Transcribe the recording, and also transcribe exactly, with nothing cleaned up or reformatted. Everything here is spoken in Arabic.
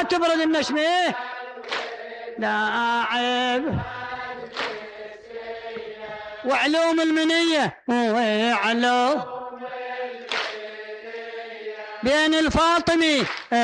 لا تبرد النشمة لاعب وعلوم المنية وعلوم بين الفاطمي